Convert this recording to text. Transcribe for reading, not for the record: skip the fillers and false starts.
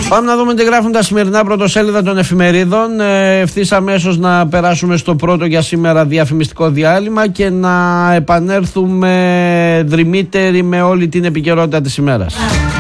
Πάμε να δούμε τι γράφουν τα σημερινά πρωτοσέλιδα των εφημερίδων. Ευθύς αμέσως να περάσουμε στο πρώτο για σήμερα διαφημιστικό διάλειμμα και να επανέλθουμε δρυμύτεροι με όλη την επικαιρότητα της ημέρας.